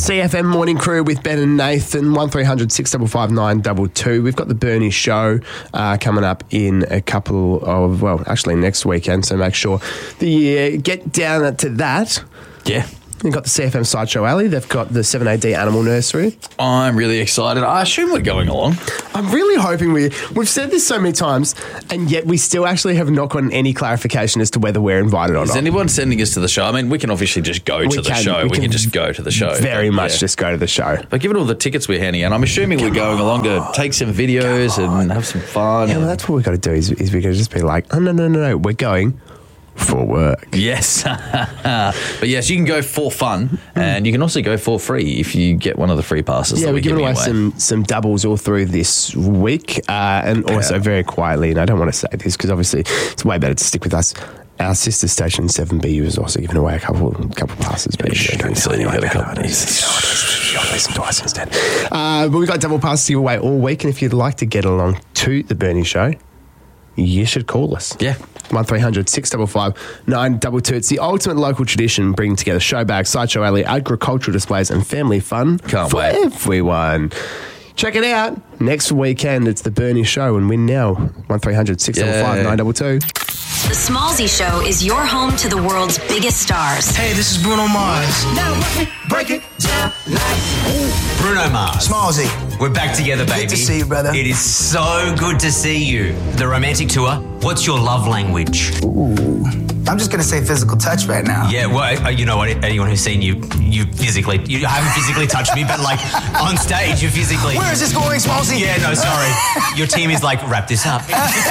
CFM Morning Crew with Ben and Nathan, 1300 655 922. We've got the Bernie Show coming up in a couple of, actually next weekend, so make sure that you get down to that. Yeah. They've got the CFM Sideshow Alley. They've got the 7AD Animal Nursery. I'm really excited. I assume we're going along. I'm really hoping we've said this so many times, and yet we still actually have not gotten any clarification as to whether we're invited or not. Is anyone sending us to the show? I mean, we can obviously just go to the show. We can just go to the show. Very much just go to the show. But given all the tickets we're handing out, I'm assuming we're going along to take some videos and have some fun. Yeah, well, that's what we've got to do is we've got to just be like, oh, no, we're going for work. Yes. But yes, you can go for fun and you can also go for free if you get one of the free passes. Yeah, we're giving away some doubles all through this week and also very quietly, and I don't want to say this because obviously it's way better to stick with us. Our sister station 7BU is also giving away a couple passes. But listen to us instead. But we've got double passes to give away all week, and if you'd like to get along to the Bernie Show, you should call us. Yeah. 1300 655 922. It's the ultimate local tradition, bringing together show bags, sideshow alley, agricultural displays, and family fun for everyone. Check it out. Next weekend, it's the Bernie Show, and win now. 1300 655 922. The Smallzy Show is your home to the world's biggest stars. Hey, this is Bruno Mars. Now break it down like Bruno Mars. Smallzy. We're back together, baby. Good to see you, brother. It is so good to see you. The romantic tour. What's your love language? Ooh. I'm just going to say physical touch right now. Yeah, well, you know what? Anyone who's seen you haven't physically touched me, but like on stage, you physically. Where is this going, Smallzy? Yeah, no, sorry. Your team is like, wrap this up.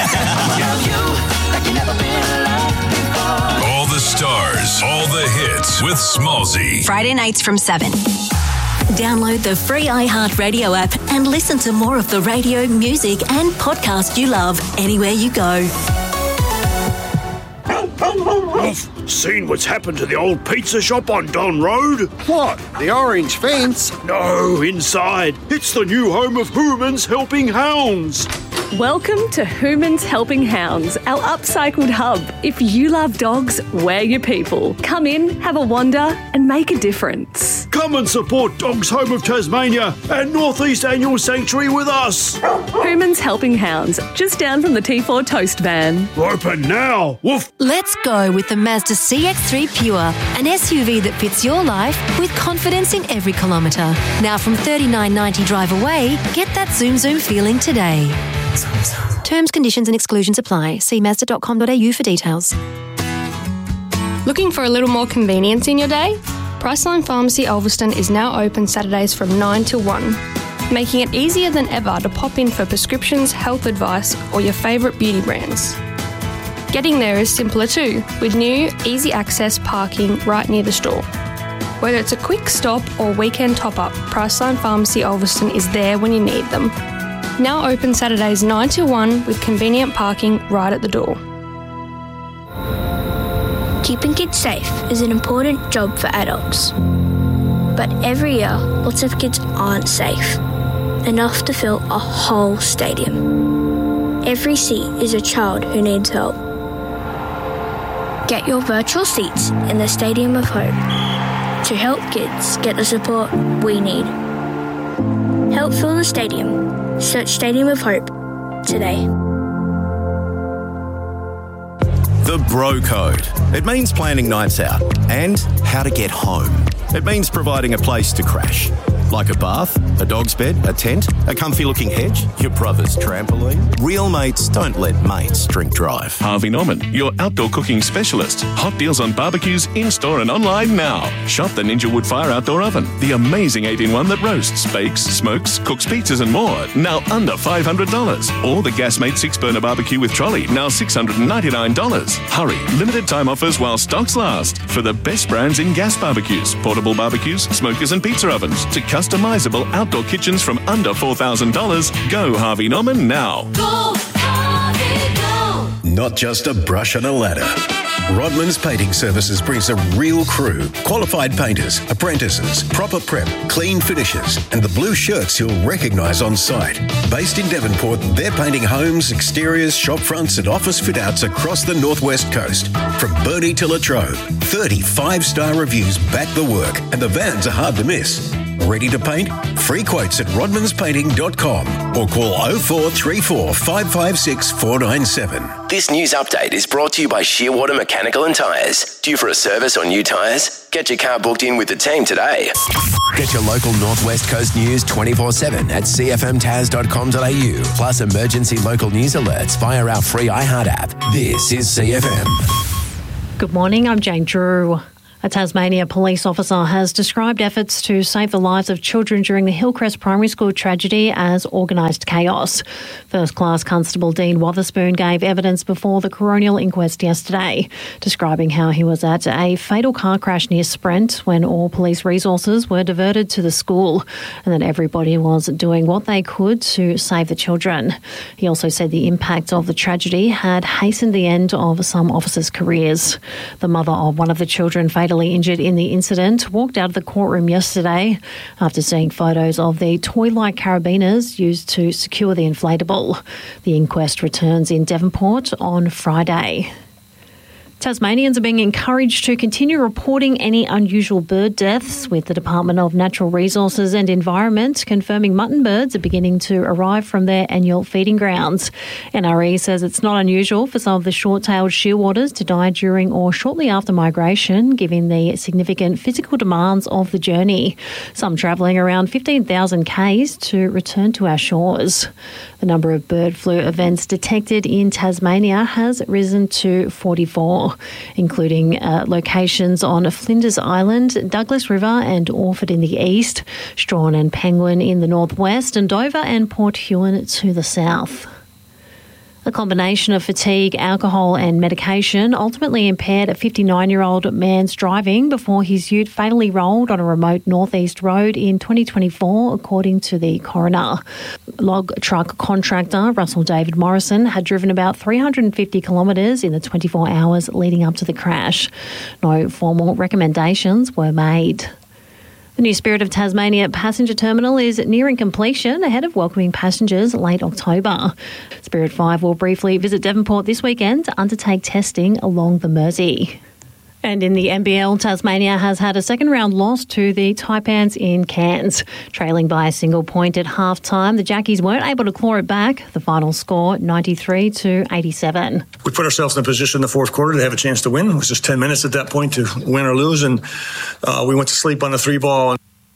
All the stars, all the hits with Smallzy. Friday nights from 7. Download the free iHeartRadio app and listen to more of the radio, music and podcast you love anywhere you go. Seen what's happened to the old pizza shop on Don Road? What? The orange fence? No, inside. It's the new home of Hooman's Helping Hounds. Welcome to Hooman's Helping Hounds, our upcycled hub. If you love dogs, we're your people. Come in, have a wander and make a difference. Come and support Dogs Home of Tasmania and Northeast Annual Sanctuary with us. Hooman's Helping Hounds, just down from the T4 Toast van. Open now. Woof. Let's go with the Mazda CX-3 Pure, an SUV that fits your life with confidence in every kilometre. Now from $39.90 drive away, get that zoom feeling today. Terms, conditions and exclusions apply. See Mazda.com.au for details. Looking for a little more convenience in your day? Priceline Pharmacy Ulverston is now open Saturdays from 9 till 1, making it easier than ever to pop in for prescriptions, health advice or your favourite beauty brands. Getting there is simpler too, with new, easy access parking right near the store. Whether it's a quick stop or weekend top-up, Priceline Pharmacy Ulverston is there when you need them. Now open Saturdays 9 till 1 with convenient parking right at the door. Keeping kids safe is an important job for adults. But every year, lots of kids aren't safe, enough to fill a whole stadium. Every seat is a child who needs help. Get your virtual seats in the Stadium of Hope to help kids get the support we need. Help fill the stadium. Search Stadium of Hope today. The Bro Code. It means planning nights out and how to get home. It means providing a place to crash. Like a bath, a dog's bed, a tent, a comfy-looking hedge, your brother's trampoline. Real mates don't let mates drink drive. Harvey Norman, your outdoor cooking specialist. Hot deals on barbecues in-store and online now. Shop the Ninja Wood Fire Outdoor Oven, the amazing 8-in-1 that roasts, bakes, smokes, cooks pizzas and more, now under $500. Or the Gasmate 6-burner barbecue with trolley, now $699. Hurry, limited time offers while stocks last. For the best brands in gas barbecues, portable barbecues, smokers and pizza ovens, to customizable outdoor kitchens from under $4,000. Go Harvey Norman now. Go Harvey, go! Not just a brush and a ladder. Rodman's Painting Services brings a real crew, qualified painters, apprentices, proper prep, clean finishes, and the blue shirts you'll recognise on site. Based in Devonport, they're painting homes, exteriors, shop fronts and office fit-outs across the northwest coast. From Burnie to Latrobe, 30 5-star reviews back the work, and the vans are hard to miss. Ready to paint? Free quotes at rodmanspainting.com or call 0434 556 497. This news update is brought to you by Shearwater Mechanical and Tyres. Due for a service or new tyres? Get your car booked in with the team today. Get your local Northwest Coast news 24/7 at cfmtaz.com.au, plus emergency local news alerts via our free iHeart app. This is CFM. Good morning, I'm Jane Drew. A Tasmania police officer has described efforts to save the lives of children during the Hillcrest Primary School tragedy as organised chaos. First Class Constable Dean Wotherspoon gave evidence before the coronial inquest yesterday, describing how he was at a fatal car crash near Sprent when all police resources were diverted to the school and that everybody was doing what they could to save the children. He also said the impact of the tragedy had hastened the end of some officers' careers. The mother of one of the children fatally injured in the incident walked out of the courtroom yesterday after seeing photos of the toy-like carabiners used to secure the inflatable. The inquest returns in Devonport on Friday. Tasmanians are being encouraged to continue reporting any unusual bird deaths, with the Department of Natural Resources and Environment confirming mutton birds are beginning to arrive from their annual feeding grounds. NRE says it's not unusual for some of the short-tailed shearwaters to die during or shortly after migration, given the significant physical demands of the journey, some travelling around 15,000 k's to return to our shores. The number of bird flu events detected in Tasmania has risen to 44. Including locations on Flinders Island, Douglas River and Orford in the east, Strahan and Penguin in the northwest, and Dover and Port Huon to the south. A combination of fatigue, alcohol and medication ultimately impaired a 59-year-old man's driving before his ute fatally rolled on a remote northeast road in 2024, according to the coroner. Log truck contractor Russell David Morrison had driven about 350 kilometres in the 24 hours leading up to the crash. No formal recommendations were made. The new Spirit of Tasmania passenger terminal is nearing completion ahead of welcoming passengers late October. Spirit 5 will briefly visit Devonport this weekend to undertake testing along the Mersey. And in the NBL, Tasmania has had a second round loss to the Taipans in Cairns. Trailing by a single point at half-time, the Jackies weren't able to claw it back. The final score, 93-87. We put ourselves in a position in the fourth quarter to have a chance to win. It was just 10 minutes at that point to win or lose, and we went to sleep on the 3-ball.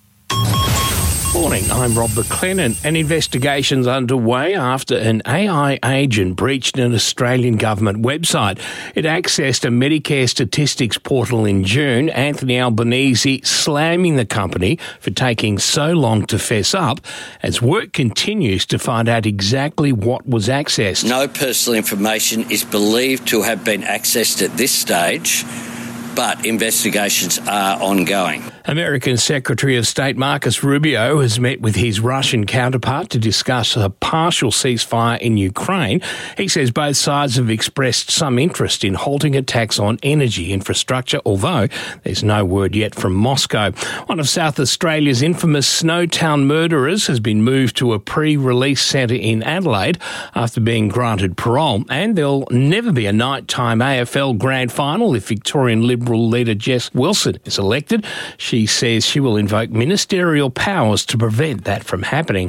Morning, I'm Rob McLennan. An investigation's underway after an AI agent breached an Australian government website. It accessed a Medicare statistics portal in June. Anthony Albanese slamming the company for taking so long to fess up as work continues to find out exactly what was accessed. No personal information is believed to have been accessed at this stage, but investigations are ongoing. American Secretary of State Marcus Rubio has met with his Russian counterpart to discuss a partial ceasefire in Ukraine. He says both sides have expressed some interest in halting attacks on energy infrastructure, although there's no word yet from Moscow. One of South Australia's infamous Snowtown murderers has been moved to a pre-release centre in Adelaide after being granted parole. And there'll never be a nighttime AFL grand final if Victorian Liberal leader Jess Wilson is elected. She says she will invoke ministerial powers to prevent that from happening.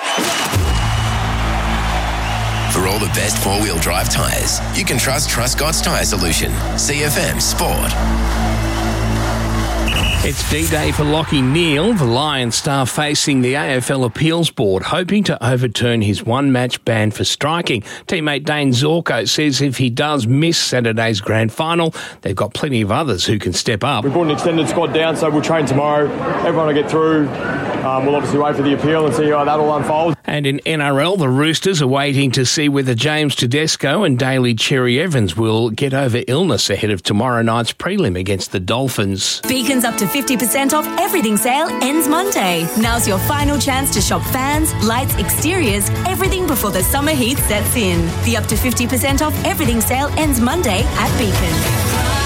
For all the best four-wheel drive tyres, you can trust Truscott's Tyre Solution. CFM Sport. It's D-Day for Lachie Neale, the Lions star facing the AFL Appeals Board, hoping to overturn his one-match ban for striking. Teammate Dane Zorko says if he does miss Saturday's grand final, they've got plenty of others who can step up. We brought an extended squad down, so we'll train tomorrow. Everyone will get through. We'll obviously wait for the appeal and see how that all unfolds. And in NRL, the Roosters are waiting to see whether James Tedesco and Daly Cherry Evans will get over illness ahead of tomorrow night's prelim against the Dolphins. Beacon's up to 50% off everything sale ends Monday. Now's your final chance to shop fans, lights, exteriors, everything before the summer heat sets in. The up to 50% off everything sale ends Monday at Beacon.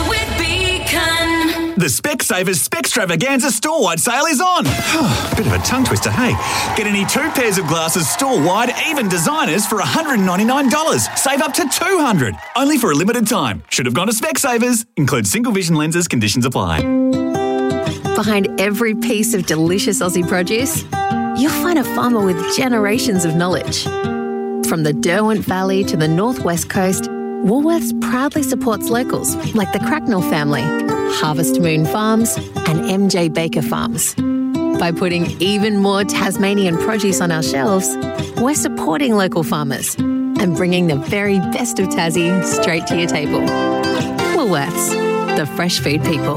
The Specsavers Specstravaganza store-wide sale is on. Bit of a tongue twister, hey? Get any 2 pairs of glasses store-wide, even designers, for $199. Save up to $200. Only for a limited time. Should have gone to Specsavers. Includes single vision lenses. Conditions apply. Behind every piece of delicious Aussie produce, you'll find a farmer with generations of knowledge. From the Derwent Valley to the Northwest Coast, Woolworths proudly supports locals like the Cracknell family, Harvest Moon Farms and MJ Baker Farms. By putting even more Tasmanian produce on our shelves, we're supporting local farmers and bringing the very best of Tassie straight to your table. Woolworths, the fresh food people.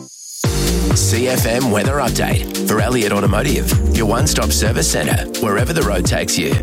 CFM Weather Update for Elliott Automotive, your one-stop service centre, wherever the road takes you.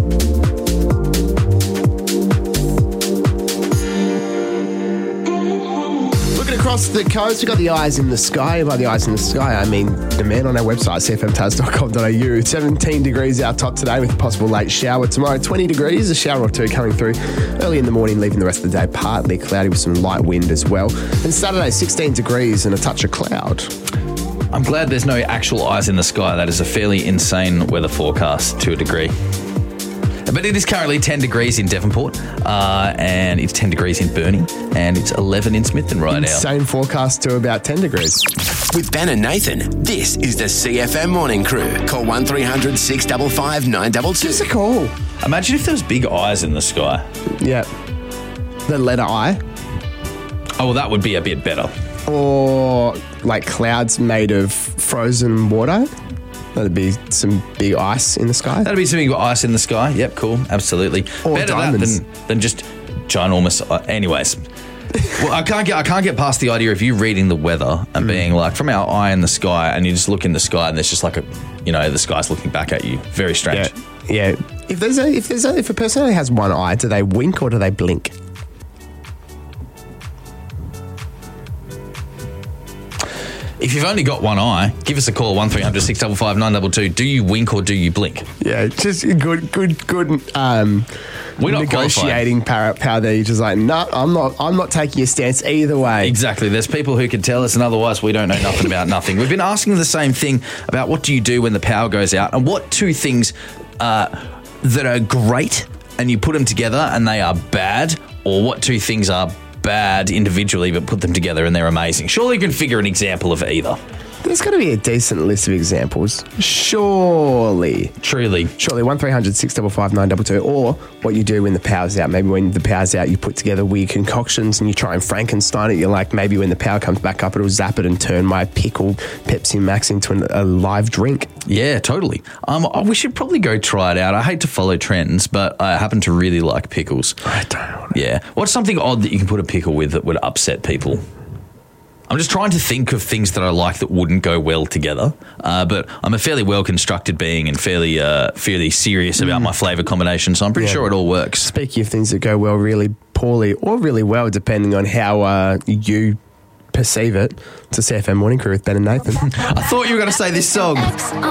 Across the coast, we've got the eyes in the sky. By the eyes in the sky, I mean the man on our website, cfmtaz.com.au. 17 degrees our top today with a possible late shower. Tomorrow, 20 degrees, a shower or two coming through early in the morning, leaving the rest of the day partly cloudy with some light wind as well. And Saturday, 16 degrees and a touch of cloud. I'm glad there's no actual eyes in the sky. That is a fairly insane weather forecast to a degree. But it is currently 10 degrees in Devonport, and it's 10 degrees in Burnie, and it's 11 in Smithton right now. Insane forecast to about 10 degrees. With Ben and Nathan, this is the CFM Morning Crew. Call 1300 655 922. Give us a call. Imagine if there was big eyes in the sky. Yeah. The letter I. Oh, well, that would be a bit better. Or like clouds made of frozen water. That'd be some big ice in the sky. That'd be some big ice in the sky. Yep, cool. Absolutely. Or better diamonds. that than just ginormous. Anyways, well, I can't get past the idea of you reading the weather and being like, from our eye in the sky, and you just look in the sky and there's just like the sky's looking back at you. Very strange. Yeah. If a person only has one eye, do they wink or do they blink? If you've only got one eye, give us a call, 1300 655 922. Do you wink or do you blink? Yeah, just good We're not negotiating power there. You're just like, no, I'm not taking a stance either way. Exactly. There's people who can tell us, and otherwise we don't know nothing about nothing. We've been asking the same thing about what do you do when the power goes out, and what two things that are great and you put them together and they are bad, or what two things are bad individually but put them together and they're amazing. Surely you can figure an example of either. There's got to be a decent list of examples. Surely. Truly. 1300 655 922. Or what you do when the power's out. Maybe when the power's out, you put together weird concoctions and you try and Frankenstein it. You're like, maybe when the power comes back up, it'll zap it and turn my pickled Pepsi Max into a live drink. Yeah, totally. We should probably go try it out. I hate to follow trends, but I happen to really like pickles. I don't. Yeah. What's something odd that you can put a pickle with that would upset people? I'm just trying to think of things that I like that wouldn't go well together, but I'm a fairly well-constructed being and fairly serious about my flavour combination, so I'm pretty sure it all works. Speaking of things that go well really poorly or really well, depending on how you perceive it, it's a CFM Morning Crew with Ben and Nathan. I thought you were going to say this song.